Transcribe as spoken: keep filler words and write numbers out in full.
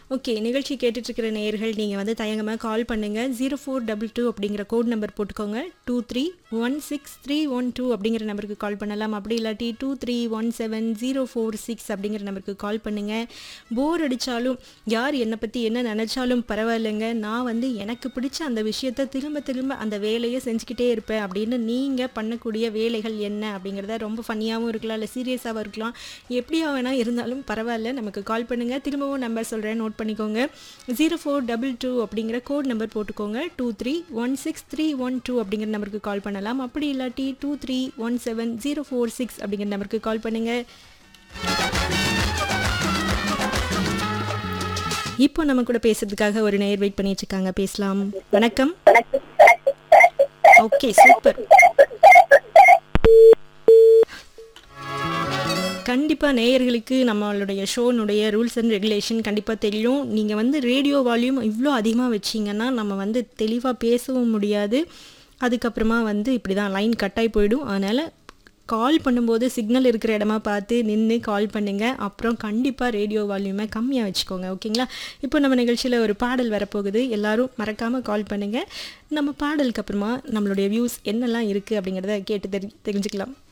Okay, நிகழ்ச்சி கேட்டுட்டு இருக்கிற நேயர்கள் நீங்கள் வந்து தயங்கமாக கால் பண்ணுங்கள். ஜீரோ ஃபோர் டபுள் டூ அப்படிங்கிற கோட் நம்பர் போட்டுக்கோங்க. Two three one six three one two அப்படிங்கிற நம்பருக்கு கால் பண்ணலாம். அப்படி இல்லாட்டி two three one seven zero four six அப்படிங்கிற நம்பருக்கு கால் பண்ணுங்கள். போர் அடித்தாலும் யார் என்னை பற்றி என்ன நினச்சாலும் பரவாயில்லைங்க, நான் வந்து எனக்கு பிடிச்ச அந்த விஷயத்தை திரும்ப திரும்ப அந்த வேலையை செஞ்சுக்கிட்டே இருப்பேன் அப்படின்னு நீங்கள் பண்ணக்கூடிய வேலைகள் என்ன அப்படிங்கிறத ரொம்ப ஃபன்னியாகவும் இருக்கலாம், இல்லை சீரியஸாகவும் இருக்கலாம், எப்படியா வேணால் இருந்தாலும் பரவாயில்ல, நமக்கு கால் பண்ணுங்கள். திரும்பவும் நம்பர் சொல்கிறேன், நோட் பண்ணிக்கோங்க. ஜீரோ ஃபோர் டபுள் டூ அப்படிங்கிற கோட் நம்பர் போட்டுக்கோங்க. Two three one six three one two அப்படிங்கிற நம்பருக்கு கால் பண்ணலாம். அப்படி இல்லாட்டி two three one seven zero four six அப்படிங்கிற நம்பருக்கு கால் பண்ணுங்கள். இப்போ நம்ம கூட பேசுறதுக்காக ஒரு நேயர் வெயிட் பண்ணிட்டு இருக்காங்க, பேசலாம். வணக்கம். Okay, super. கண்டிப்பாக நேயர்களுக்கு நம்மளுடைய ஷோனுடைய ரூல்ஸ் அண்ட் ரெகுலேஷன் கண்டிப்பாக தெரியும். நீங்கள் வந்து ரேடியோ வால்யூம் இவ்வளோ அதிகமாக வச்சிங்கன்னா நம்ம வந்து தெளிவாக பேசவும் முடியாது. அதுக்கப்புறமா வந்து இப்படி தான் லைன் கட்டாகி போயிடும். அதனால் கால் பண்ணும்போது சிக்னல் இருக்கிற இடமா பார்த்து நின்று கால் பண்ணுங்கள். அப்புறம் கண்டிப்பாக ரேடியோ வால்யூமை கம்மியாக வச்சுக்கோங்க, ஓகேங்களா? இப்போ நம்ம நிகழ்ச்சியில் ஒரு பாடல் வரப்போகுது, எல்லோரும் மறக்காமல் கால் பண்ணுங்கள். நம்ம பாடலுக்கு அப்புறமா நம்மளுடைய வியூஸ் என்னெல்லாம் இருக்குது அப்படிங்கிறத கேட்டு தெரி தெரிஞ்சுக்கலாம்.